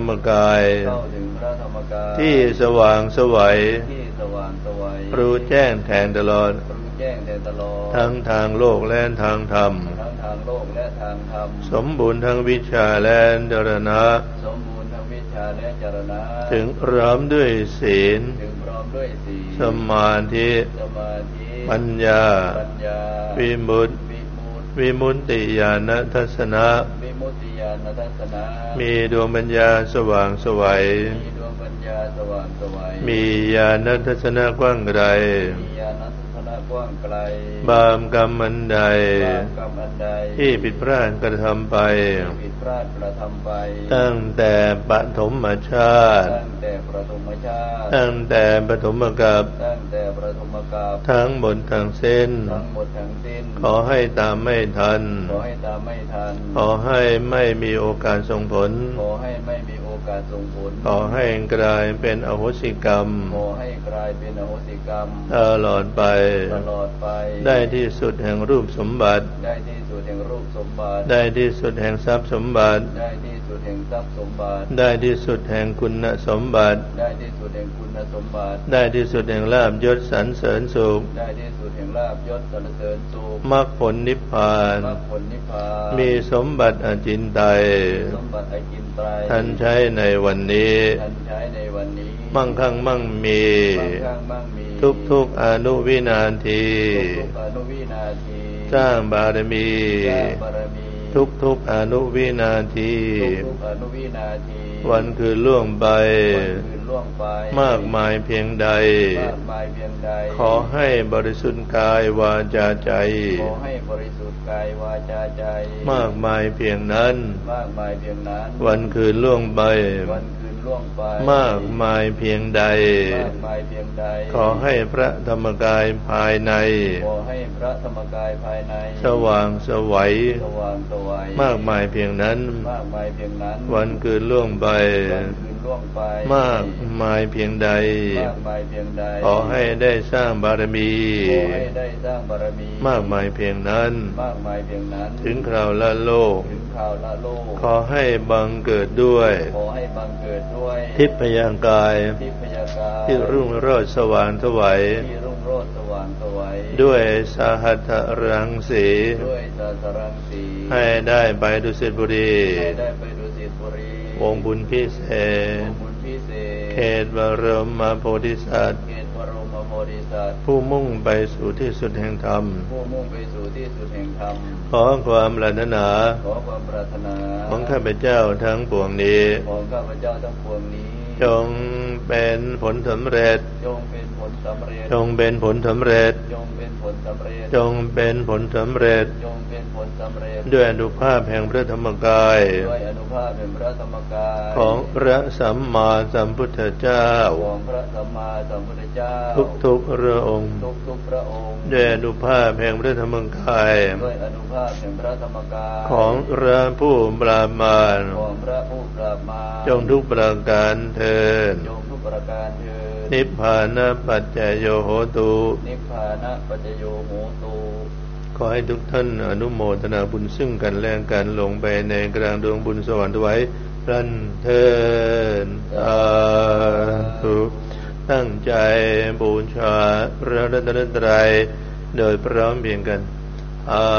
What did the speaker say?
มกายที่สว่างไสวรู้แจ้งแทงตลอดทั้งทางโลกและทางธรรมสมบูรณ์ทั้งวิชาและจรณะถึงพร้อมด้วยศีลสมาธิปัญญาวิมุตติญาณทัสสนะมีดวงปัญญาสว่างไสวมีญาณทัสสนะกว้างไกลบาปกรรมอันใดที่ผิดพลาดกระทำไปตั้งแต่ปฐมชาติตั้งแต่ปฐมกัปทั้งหมดทั้งสิ้นขอให้ตามไม่ทันขอให้ไม่มีโอกาสส่งผลขอให้กลายเป็นอโหสิกรรมตลอดไปได้ที่สุดแห่งรูปสมบัติได้ที่สุดแห่งทรัพย์สมบัติได้ที่สุดแห่งคุณสมบัติได้ที่สุดแห่งลาภยศสรรเสริญสุขมรรคผลนิพพานมีสมบัติอจินไตยท่านใช้ในวันนี้มั่งคั่งมั่งมีทุกอนุวินาทีสร้างบารมีทุกอนุวินาทีวันคืนล่วงไปมากมายเพียงใดขอให้บริสุทธิ์กายวาจาใจมากมายเพียงนั้นวันคืนล่วงไปมากมายเพียงใดขอให้พระธรรมกายภายในสว่างไสวมากมายเพียงนั้นวันคืนล่วงไปมากมายเพียงใดขอให้ได้สร้างบารมีมากมายเพียงนั้นถึงคราวละโลกขอให้บังเกิดด้วยทิพยกายที่รุ่งโรจน์สว่างไสวด้วยสหัสรังสีให้ได้ไปดุสิตบุรีวงบุญพิเศษเขตบรมโพธิสัตว์ผู้มุ่งไปสู่ที่สุดแห่งธรรมขอความปรารถนาของข้าพเจ้าทั้งปวงนี้จงเป็นผลสำเร็จจงเป็นผลสำเร็จจงเป็นผลสำเร็จด้วยอนุภาพแห่งพระธรรมกายของพระสัมมาสัมพุทธเจ้าทุกๆพระองค์ด้วยอนุภาพแห่งพระธรรมกายของพระผู้ปราบมารจงทุกประการเถิดนิพพานะปัจจโยโหตุขอให้ทุกท่านอนุโมทนาบุญซึ่งกันและกันลงไปในกลางดวงบุญสวรรค์ไว้พลันเถิดสาธุตั้งใจบูชาพระรัตนตรัยโดยพร้อมเพรียงกัน